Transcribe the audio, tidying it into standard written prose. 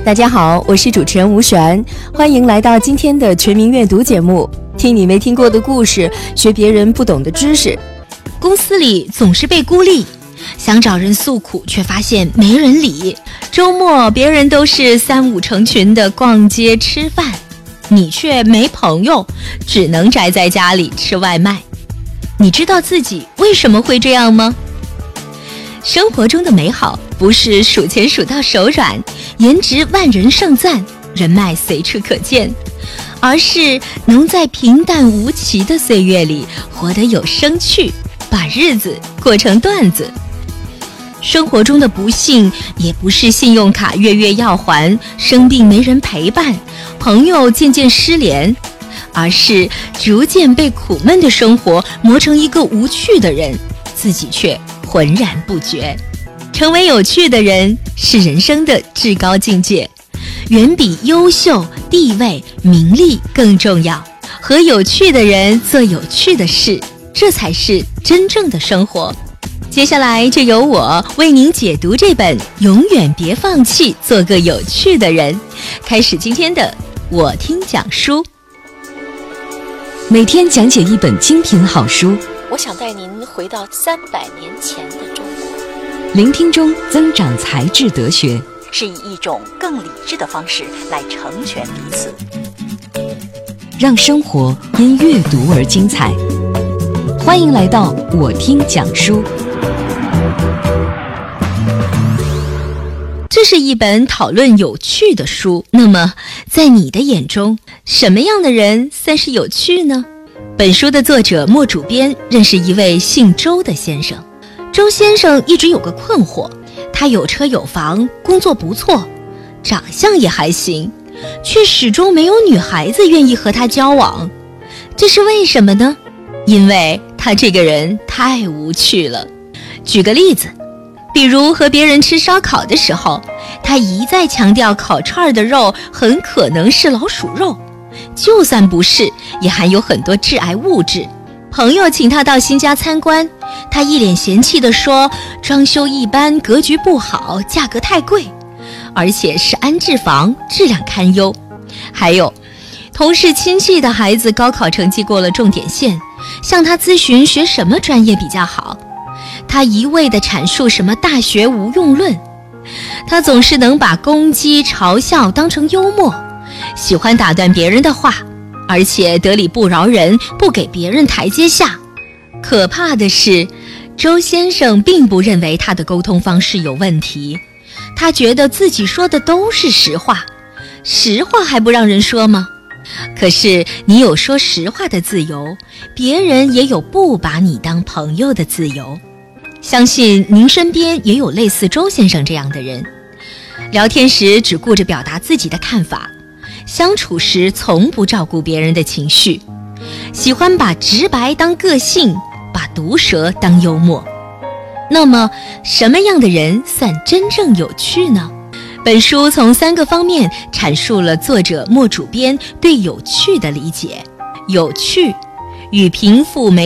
大家好，我是主持人吴璇，欢迎来到今天的全民阅读节目，听你没听过的故事，学别人不懂的知识。 公司里总是被孤立，想找人诉苦，却发现没人理。周末别人都是3、5成群的逛街吃饭，你却没朋友，只能宅在家里吃外卖。你知道自己为什么会这样吗？生活中的美好不是数钱数到手软，颜值万人盛赞，人脉随处可见，而是能在平淡无奇的岁月里活得有生趣，把日子过成段子。生活中的不幸也不是信用卡月月要还，生病没人陪伴，朋友渐渐失联，而是逐渐被苦闷的生活磨成一个无趣的人，自己却浑然不觉。成为有趣的人是人生的至高境界，远比优秀、地位、名利更重要。和有趣的人做有趣的事，这才是真正的生活。接下来就由我为您解读这本《永远别放弃，做个有趣的人》，开始今天的我听讲书。 每天讲解一本精品好书， 我想带您回到300年前的中国， 聆听中增长才智德学， 是以一种更理智的方式来成全彼此， 让生活因阅读而精彩。欢迎来到我听讲书。 这是一本讨论有趣的书，那么在你的眼中，什么样的人算是有趣呢？本书的作者莫主编认识一位姓周的先生。周先生一直有个困惑，他有车有房，工作不错，长相也还行，却始终没有女孩子愿意和他交往。这是为什么呢？因为他这个人太无趣了。举个例子，比如和别人吃烧烤的时候，他一再强调烤串的肉很可能是老鼠肉，就算不是，也含有很多致癌物质。朋友请他到新家参观，他一脸嫌弃地说，装修一般，格局不好，价格太贵，而且是安置房，质量堪忧。还有同事亲戚的孩子高考成绩过了重点线，向他咨询学什么专业比较好，他一味地阐述什么大学无用论。他总是能把攻击嘲笑当成幽默，喜欢打断别人的话，而且得理不饶人，不给别人台阶下。可怕的是，周先生并不认为他的沟通方式有问题，他觉得自己说的都是实话，实话还不让人说吗？可是你有说实话的自由，别人也有不把你当朋友的自由。相信您身边也有类似周先生这样的人，聊天时只顾着表达自己的看法，相处时从不照顾别人的情绪，喜欢把直白当个性，把毒舌当幽默。那么什么样的人算真正有趣呢？本书从3个方面阐述了作者莫主编对有趣的理解。有趣与贫富没